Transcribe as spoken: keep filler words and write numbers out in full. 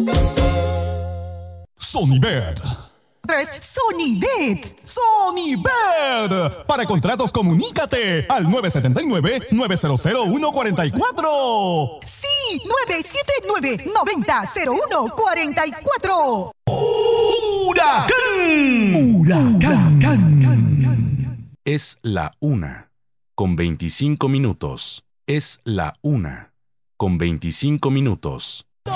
Sonibet. Es Sonibet. Sonibet. Para contratos, comunícate al nueve siete nueve, nueve cero cero, uno cuatro cuatro. Sí, nueve siete nueve, nueve cero cero uno cuatro cuatro. ¡Huracán! ¡Huracán! Es la una, con veinticinco minutos. Es la una, con veinticinco minutos.